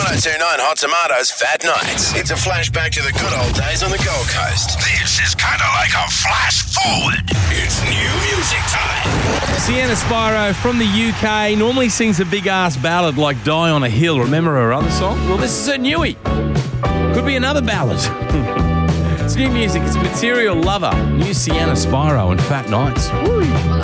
1029 Hot Tomatoes Fat Nights. It's a flashback to the good old days on the Gold Coast. This is kind of like a flash forward. It's new music time. Sienna Spyro from the UK normally sings a big-ass ballad like Die on a Hill. Remember her other song? Well, this is a newie. Could be another ballad. It's new music. It's Material Lover. New Sienna Spyro and Fat Nights. Woo.